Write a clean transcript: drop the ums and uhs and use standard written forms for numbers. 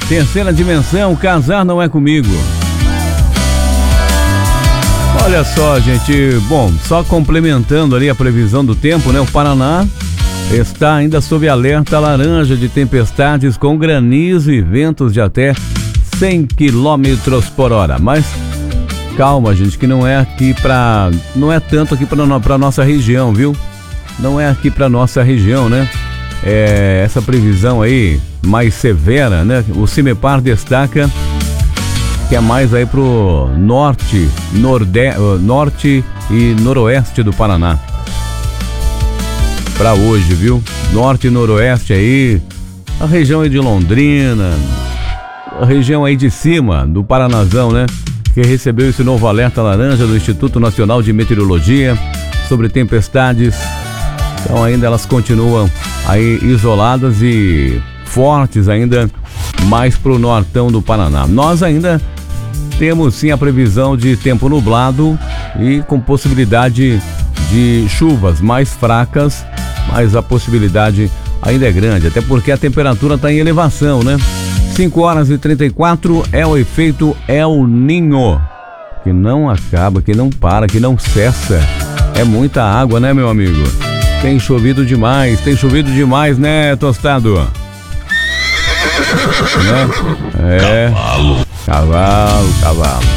Terceira dimensão, casar não é comigo. Olha só, gente, bom, só complementando ali a previsão do tempo, né? O Paraná está ainda sob alerta laranja de tempestades com granizo e ventos de até 100 km por hora. Mas calma, gente, que não é tanto aqui para nossa região, viu? Não é aqui para nossa região, né? Essa previsão aí mais severa, né? O CIMEPAR destaca que é mais aí pro norte e noroeste do Paraná. Para hoje, viu? Norte e noroeste aí, a região aí de Londrina, a região aí de cima do Paranazão, né? Que recebeu esse novo alerta laranja do Instituto Nacional de Meteorologia sobre tempestades. Então ainda elas continuam aí isoladas e fortes ainda mais pro nortão do Paraná. Nós ainda temos sim a previsão de tempo nublado e com possibilidade de chuvas mais fracas, mas a possibilidade ainda é grande, até porque a temperatura está em elevação, né? 5h34 é o efeito El Niño, que não acaba, que não para, que não cessa. É muita água, né, meu amigo? Tem chovido demais, né, Tostado? Né? Cavalo.